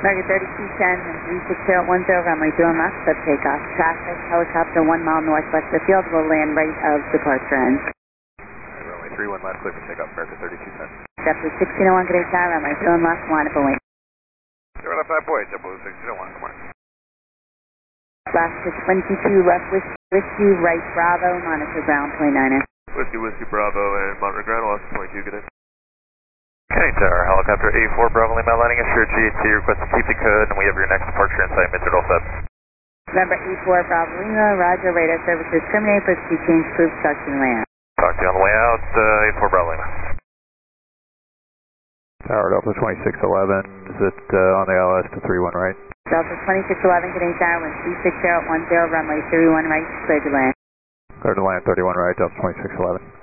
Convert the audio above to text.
American 3210 and 36010, runway 21 left, sub takeoff. Traffic, helicopter 1 mile northwest of the field, will land right of departure end. Runway 31 left, clear for takeoff, American 3210. JetBlue 1601, good day, sir, runway 21 left, line up and wait. 0 left 5 boy, JetBlue 1601, come on. Last to 22 left, whiskey, right, Bravo, monitor ground 29er. Whiskey, Bravo, and monitor ground, lost 22, good day. Okay, Tower, helicopter A4 Bravo Lima landing assured GAT, request to keep the code, and we have your next departure inside mid-turtle set. Number A4 Bravo Lima, roger, radar services terminate, proceed change proof, talk to you land. Talk to you on the way out, A4 Bravo Lima. Tower Delta 2611, is it on the LS to 31 right? Delta 2611, good day, sir, wind 36010, runway 31 right, clear to land. Clear to land 31 right, Delta 2611.